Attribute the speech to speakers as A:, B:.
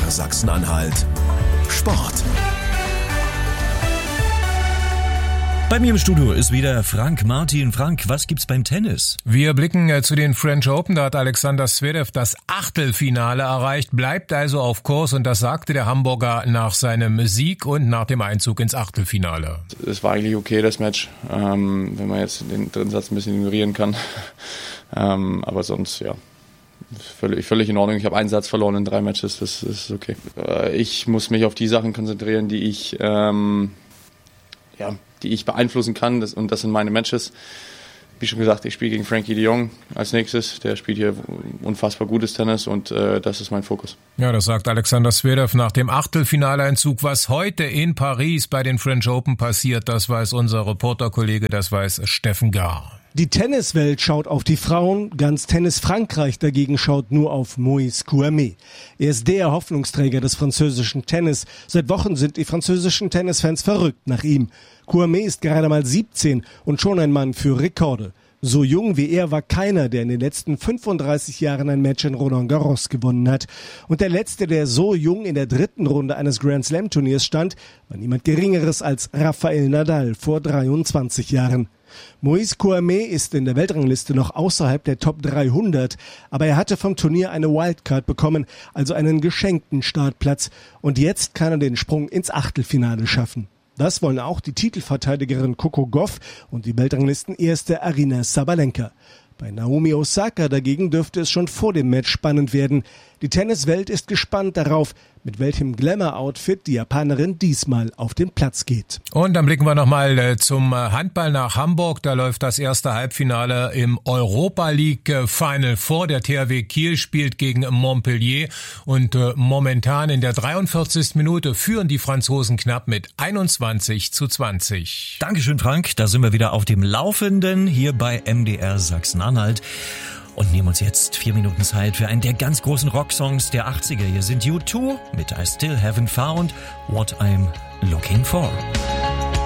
A: MDR Sachsen-Anhalt Sport.
B: Bei mir im Studio ist wieder Frank Martin. Frank, was gibt's beim Tennis?
C: Wir blicken zu den French Open. Da hat Alexander Zverev das Achtelfinale erreicht, bleibt also auf Kurs, und das sagte der Hamburger nach seinem Sieg und nach dem Einzug ins Achtelfinale.
D: Es war eigentlich okay, das Match, wenn man jetzt den dritten Satz ein bisschen ignorieren kann. Aber sonst, ja, völlig in Ordnung. Ich habe einen Satz verloren in 3 Matches, das ist okay. Ich muss mich auf die Sachen konzentrieren, die ich beeinflussen kann, und das sind meine Matches. Wie schon gesagt, ich spiele gegen Frankie de Jong als nächstes. Der spielt hier unfassbar gutes Tennis, und das ist mein Fokus.
C: Ja, das sagt Alexander Zverev nach dem Achtelfinaleinzug. Was heute in Paris bei den French Open passiert, das weiß unser Reporterkollege, das weiß Steffen Gar.
E: Die Tenniswelt schaut auf die Frauen, ganz Tennis Frankreich dagegen schaut nur auf Moïse Kouamé. Er ist der Hoffnungsträger des französischen Tennis. Seit Wochen sind die französischen Tennisfans verrückt nach ihm. Kouamé ist gerade mal 17 und schon ein Mann für Rekorde. So jung wie er war keiner, der in den letzten 35 Jahren ein Match in Roland Garros gewonnen hat. Und der letzte, der so jung in der 3. Runde eines Grand Slam Turniers stand, war niemand Geringeres als Rafael Nadal vor 23 Jahren. Moïse Kouamé ist in der Weltrangliste noch außerhalb der Top 300, aber er hatte vom Turnier eine Wildcard bekommen, also einen geschenkten Startplatz, und jetzt kann er den Sprung ins Achtelfinale schaffen. Das wollen auch die Titelverteidigerin Coco Gauff und die Weltranglistenerste Aryna Sabalenka. Bei Naomi Osaka dagegen dürfte es schon vor dem Match spannend werden. Die Tenniswelt ist gespannt darauf, mit welchem Glamour-Outfit die Japanerin diesmal auf den Platz geht.
C: Und dann blicken wir nochmal zum Handball nach Hamburg. Da läuft das erste Halbfinale im Europa League Final Four. Der THW Kiel spielt gegen Montpellier, und momentan in der 43. Minute führen die Franzosen knapp mit 21:20.
B: Dankeschön, Frank. Da sind wir wieder auf dem Laufenden hier bei MDR Sachsen-Anhalt. Und nehmen uns jetzt 4 Minuten Zeit für einen der ganz großen Rocksongs der 80er. Hier sind U2 mit I Still Haven't Found What I'm Looking For.